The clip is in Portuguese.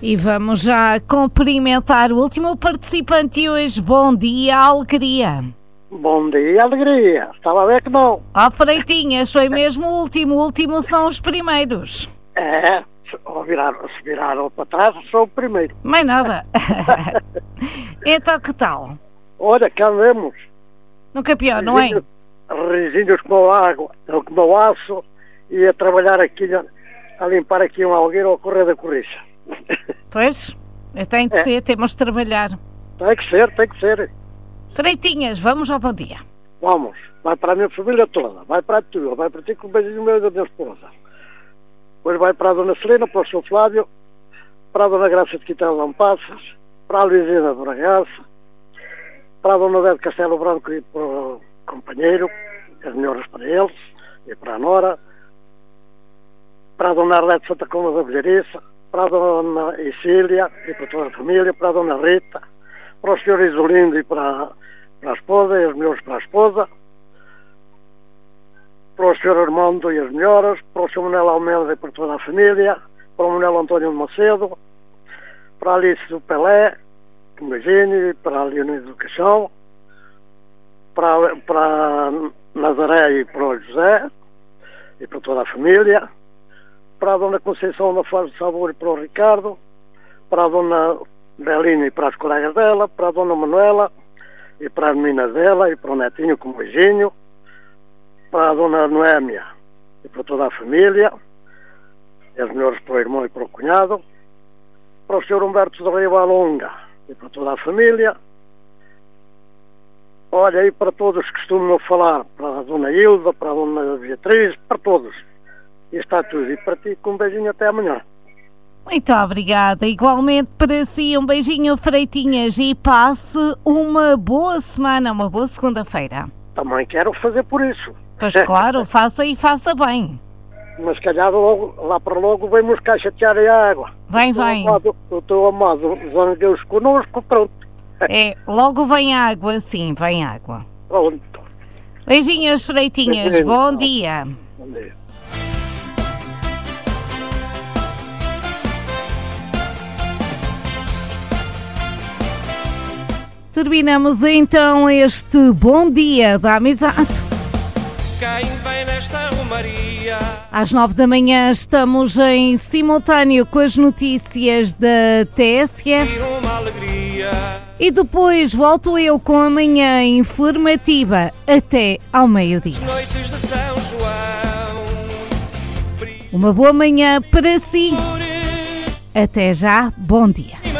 E vamos já cumprimentar o último participante de hoje. Bom dia, Alegria. Bom dia, Alegria. Estava a ver que não. Freitinhas, foi mesmo o último são os primeiros. Se viraram para trás, sou o primeiro. Mais nada. Então, que tal? Olha, cá vemos. Nunca pior, não é? Risinhos como água, como o aço, e a trabalhar aqui, a limpar aqui um algueiro ao correr da corriça. Pois, tem de ser, temos de trabalhar. Tem que ser. Freitinhas, vamos ao bom dia. Vamos, vai para a minha família toda, vai para a tua, vai para ti com o beijinho meu e da minha esposa. Depois vai para a Dona Celina, para o Sr. Flávio, para a Dona Graça de Quintela Lampassas, para a Luizina de Bragaça, para a Dona Odete de Castelo Branco e para o companheiro, as melhores para eles, e para a Nora, para a Dona Arlete de Santa Comba da Bilhariça, para a Dona Isília e para toda a família, para a Dona Rita, para o Sr. Isolindo e para a esposa, e as melhores para a esposa, para o Sr. Armando e as melhoras, para o Sr. Manuel Almeida e para toda a família, para o Manuel António de Macedo, para a Alice do Pelé, um beijinho, e para a Leonida do Caixão, para a Nazaré e para o José, e para toda a família, para a Dona Conceição da Faz de Sabor e para o Ricardo, para a Dona Belina e para as colegas dela, para a Dona Manuela e para as meninas dela e para o netinho com um beijinho, para a Dona Noémia e para toda a família, e as melhores para o irmão e para o cunhado, para o Sr. Humberto de Rio Alonga e para toda a família. Olha aí para todos que costumam falar, para a Dona Hilda, para a Dona Beatriz, para todos. E está tudo. E para ti, com um beijinho até amanhã. Muito obrigada. Igualmente para si, um beijinho, Freitinhas, e passe uma boa semana, uma boa segunda-feira. Também quero fazer por isso. Pois claro, faça e faça bem. Mas calhar lá para logo vem-nos cá chatear a água. Vem. O teu amado zangou-se connosco, pronto. Logo vem água, sim, vem água. Pronto. Beijinhos, Freitinhas, Beijinho. Bom dia. Bom dia. Terminamos então este Bom Dia da Amizade. Quem vem nesta romaria? Às 9 da manhã estamos em simultâneo com as notícias da TSF. Uma alegria. E depois volto eu com a manhã informativa até ao meio-dia. Noites de São João. Uma boa manhã para si. Até já, bom dia.